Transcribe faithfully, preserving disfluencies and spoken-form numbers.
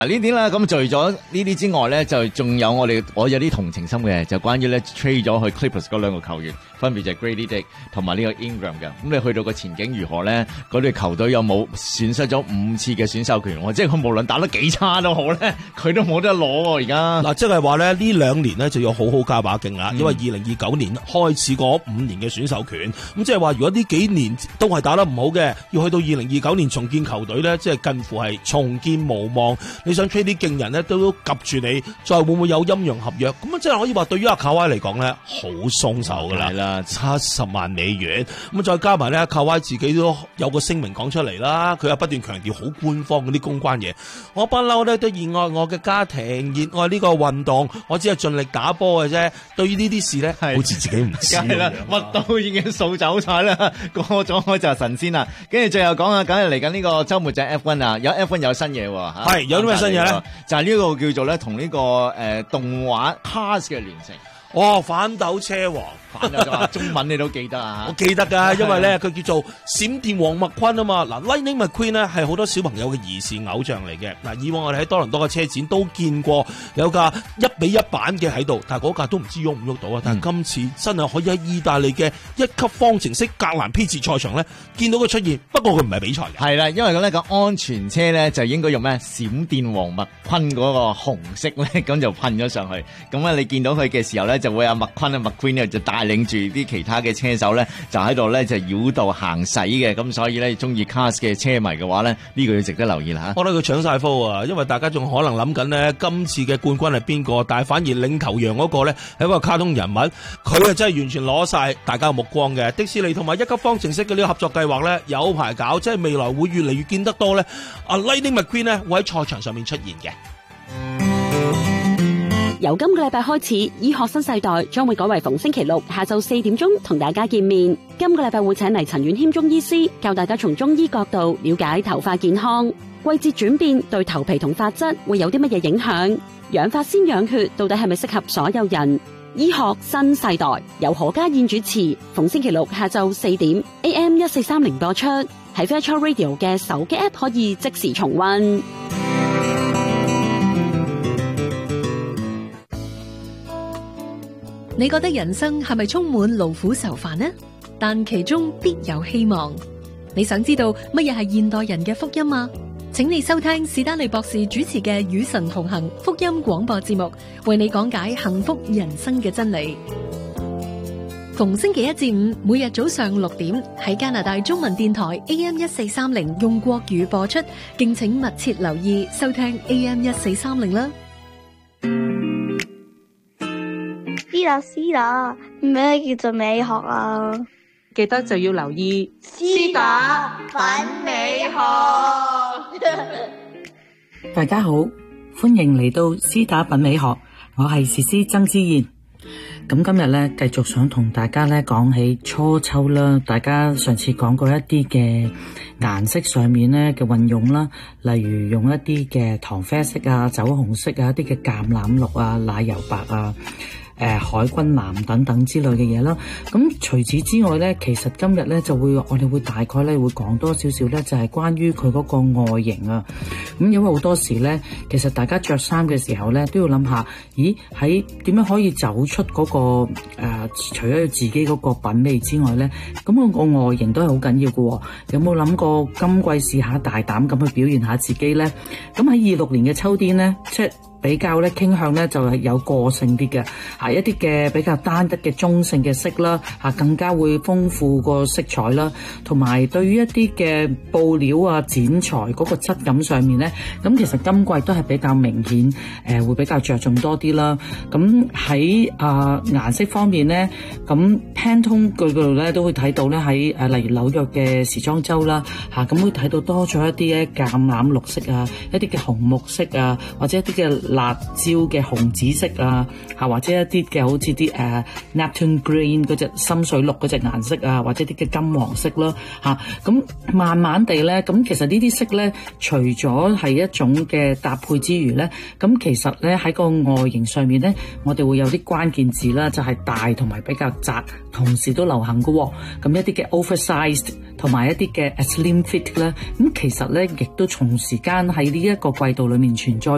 呢啲啦，咁除咗呢啲之外咧，就仲有我哋我有啲同情心嘅，就關於咧 trade 咗去 Clippers 嗰兩個球員，分別就係 Grady Dick 同埋呢個 Ingram 嘅。咁你去到個前景如何咧？嗰隊球隊有冇損失咗五次嘅選秀權？即係佢無論打得幾差都好咧，佢都冇得攞喎而家。 嗱，即係話咧呢兩年咧就要好好加把勁啦， 嗯、 因為二零二九年開始嗰五年嘅選秀權，咁即係話如果呢幾年都係打得唔好嘅，要去到二零二九年重建球隊咧，即係近乎係重建無望。你想 trade 啲勁人咧，都夾住你，再會唔會有陰陽合約？咁啊，即係可以話對於阿卡威嚟講咧，好鬆手噶啦，係啦，七十萬美元，咁再加埋咧，卡威自己都有個聲明講出嚟啦，佢又不斷強調好官方嗰啲公關嘢。我不嬲咧都熱愛我嘅家庭，熱愛呢個運動，我只係盡力打波嘅啫。對於呢啲事咧，好似自己唔知咁樣。 乜都已經掃走晒啦，過咗開就係神仙啦。跟住最後講啊，梗係嚟緊呢個週末就係 F 一 啊，有 F 一 有新嘢喎嚇。 係有啲咩新嘢咧？ 就係呢個叫做咧，同呢個誒動畫 Cars 嘅聯乘。 哦，反斗車王， 反斗車王中文你都記得啊？ 我記得噶，因為咧佢叫做閃電王麥昆啊嘛。嗱 ，Lightning McQueen 咧係好多小朋友嘅兒時偶像嚟嘅。嗱，以往我哋喺多倫多嘅車展都見過有架一比一版嘅喺度，但係嗰架都唔知喐唔喐到啊。但係今次真係可以喺意大利嘅一級方程式格蘭披治賽場咧見到佢出現，不過佢唔係比賽嘅。 係啦，因為咁咧個安全車咧就應該用咩閃電王麥昆嗰個紅色咧，咁就噴咗上去。咁啊，你見到佢嘅時候咧，就會阿麥昆啊麥 Queen 咧就帶領住啲其他嘅車手咧，就喺度咧就繞道行駛嘅。咁所以咧，中意 Cars 嘅車迷嘅話咧，呢、這個要值得留意啦嚇。 我覺得佢搶晒風啊，因為大家仲可能諗緊咧今次嘅冠軍係邊個，但係反而領頭羊嗰個咧係一個卡通人物，佢啊真係完全攞晒大家嘅目光嘅。迪士尼同埋一級方程式嘅呢個合作計劃咧有排搞，即係未來會越嚟越見得多咧。阿 Lightning McQueen 咧會喺賽場上面出現嘅。 由今個禮拜開始，醫學新世代將會改為逢星期六下晝四點鐘同大家見面。今個禮拜會請嚟陳婉謙中醫師，教大家從中醫角度了解頭髮健康。季節轉變對頭皮同髮質會有啲乜嘢影響？養髮先養血，到底係咪適合所有人？醫學新世代由何家燕主持，逢星期六下晝四點 A M 一四三零播出，喺 Virtual Radio 嘅手機 App 可以即時重溫。 你覺得人生係咪充滿勞苦愁煩呢？但其中必有希望。你想知道乜嘢係現代人嘅福音嗎？請你收聽史丹利博士主持嘅與神同行福音廣播節目，為你講解幸福人生嘅真理。逢星期一至五，每日早上六點喺加拿大中文電台 A M 一四三零用國語播出，敬請密切留意收聽 A M 一四三零啦。 師啦師啦，咩叫做美學啊？ 記得就要留意師打品美學。 大家好，歡迎嚟到師打品美學，我係詩詩曾之燕。咁今日咧繼續想同大家咧講起初秋啦，大家上次講過一啲嘅顏色上面咧嘅運用啦，例如用一啲嘅糖啡色啊、酒紅色啊、一啲嘅橄欖綠啊、奶油白啊、誒、呃、海軍藍等等之類嘅嘢啦。咁除此之外咧，其實今日咧就會我哋會大概咧會講多少少咧，就係關於佢嗰個外形啊。咁因為好多時咧，其實大家着衫嘅時候咧都要諗下，咦喺點樣可以走出嗰、嗰個誒、呃，除咗自己嗰個品味之外咧，咁、嗰個外形都係好緊要嘅。有冇諗過今季試下大膽咁去表現下自己咧？咁喺二六年嘅秋天咧，即係比較咧傾向咧就係有個性啲嘅，係一啲嘅比較單一嘅中性嘅色啦，嚇更加會豐富個色彩啦，同埋對於一啲嘅布料啊剪裁嗰個質感上面咧，咁其實今季都係比較明顯，誒會比較着重多啲啦。咁喺啊顏色方面咧，咁 Pantone 佢嗰度咧都會睇到咧喺誒例如紐約嘅時裝周啦，嚇咁會睇到多咗一啲咧橄欖綠色啊，一啲嘅紅木色啊，或者一啲嘅辣椒嘅紅紫色啊，嚇或者一啲嘅好似啲誒 Neptune Green 嗰隻深水綠嗰隻顏色啊，或者啲嘅金黃色啦，嚇咁慢慢地咧，咁其實呢啲色咧，除咗係一種嘅搭配之餘咧，咁其實咧喺個外形上面咧，我哋會有啲關鍵字啦，就係大同埋比較窄，同時都流行嘅喎。咁一啲嘅 oversized 同埋一啲嘅 slim fit 咧，咁其實咧亦都從時間喺呢一個季度裡面存在。